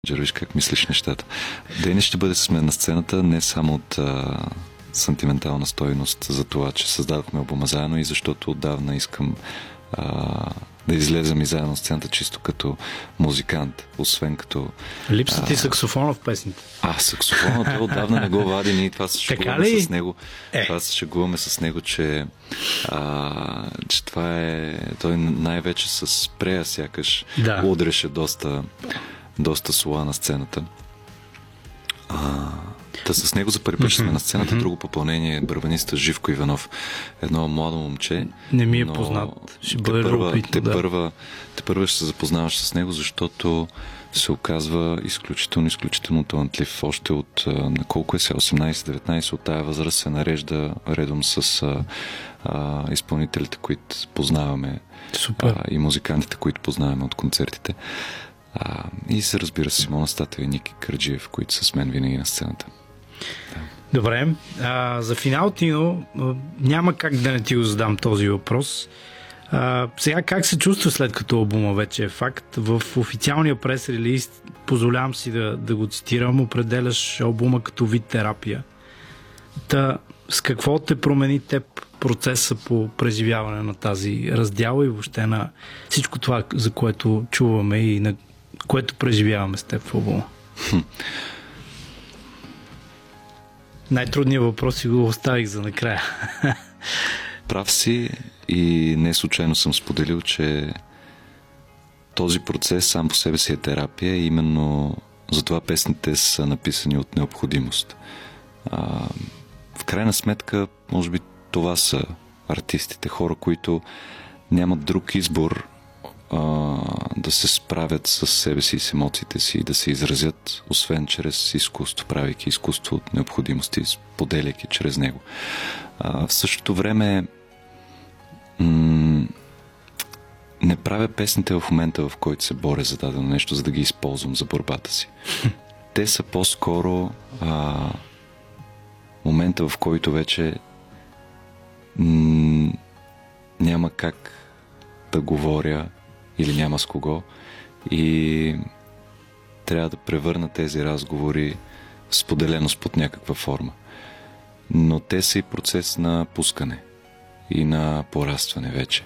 виж как мислиш нещата. Дени ще бъде с мен на сцената не само от сантиментална стойност за това, че създадохме албума заедно и защото отдавна искам да излезем и заедно на сцената чисто като музикант, освен като... Липсва ти саксофона в песните. Саксофона, той отдавна не го вади, ние това се шегуваме с него. Това се шегуваме с него, че това е... Той най-вече с прея сякаш удреше доста слова на сцената. С него за първи път сме на сцената. Друго попълнение е барабаниста Живко Иванов. Едно младо момче. Не ми е познат. Ще бъде любопитно. Те първа ще се запознаваш с него, защото се оказва изключително талантлив. Още от на колко е сега? 18-19 от тая възраст се нарежда редом с изпълнителите, които познаваме. И музикантите, които познаваме от концертите. И се разбира с Симона Статева и Ники Кърджиев, които са с мен винаги на сцената. Добре. За финал, Тино, няма как да не ти го задам този въпрос. Сега как се чувства след като албума вече е факт? В официалния прес-релиз, позволявам си да го цитирам, определяш албума като вид терапия. С какво те промени теб процеса по преживяване на тази раздяла и въобще на всичко това, за което чуваме и на което преживяваме с теб в албума? Най-трудният въпрос си го оставих за накрая. Прав си и не случайно съм споделил, че този процес сам по себе си е терапия и именно затова песните са написани от необходимост. В крайна сметка, може би това са артистите, хора, които нямат друг избор да се справят с себе си и с емоциите си и да се изразят, освен чрез изкуство, правейки изкуство от необходимости, споделяйки чрез него. В същото време не правя песните в момента, в който се боря за дадено нещо, за да ги използвам за борбата си. Те са по-скоро момента, в който вече няма как да говоря или няма с кого и трябва да превърна тези разговори в споделеност под някаква форма. Но те са и процес на пускане и на порастване вече.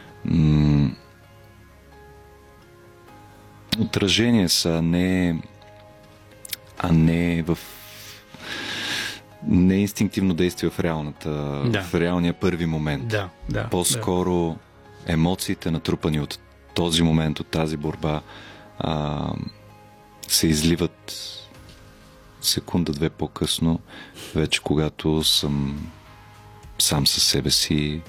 Отражения са, а не в не инстинктивно действие в в реалния първи момент. По-скоро емоциите, натрупани от този момент, от тази борба, се изливат секунда-две по-късно, вече когато съм сам със себе си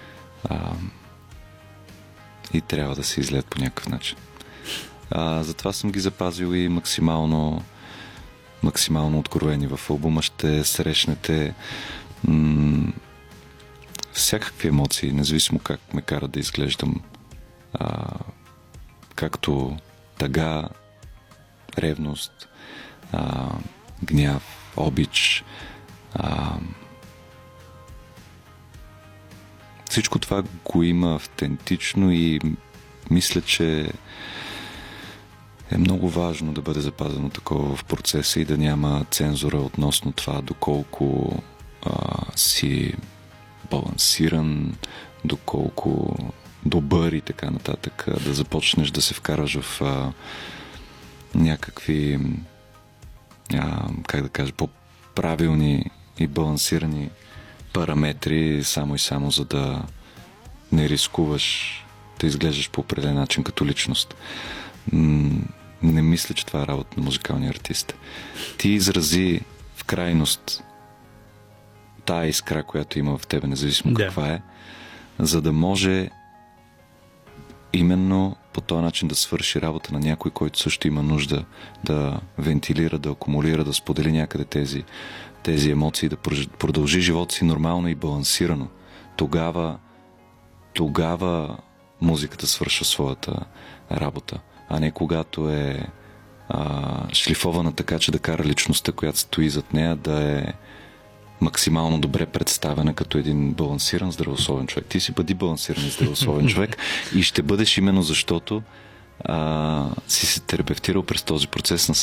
и трябва да се излеят по някакъв начин. Затова съм ги запазил и максимално откровени в албума. Ще срещнете всякакви емоции, независимо как ме кара да изглеждам. Както тъга, ревност, гняв, обич. Всичко това го има автентично и мисля, че е много важно да бъде запазено такова в процеса и да няма цензура относно това доколко си балансиран, доколко добър и така нататък, да започнеш да се вкараш в някакви как да кажа, по-правилни и балансирани параметри, само и само за да не рискуваш да изглеждаш по определен начин като личност. Не мисля, че това е работа на музикалния артист. Ти изрази в крайност тая искра, която има в тебе, независимо каква е, за да може именно по този начин да свърши работа на някой, който също има нужда да вентилира, да акумулира, да сподели някъде тези емоции, да продължи живота си нормално и балансирано. Тогава музиката свършва своята работа, а не когато е шлифована така, че да кара личността, която стои зад нея, да е максимално добре представена като един балансиран, здравословен човек. Ти си бъди балансиран и здравословен човек и ще бъдеш именно защото си се терапевтирал през този процес на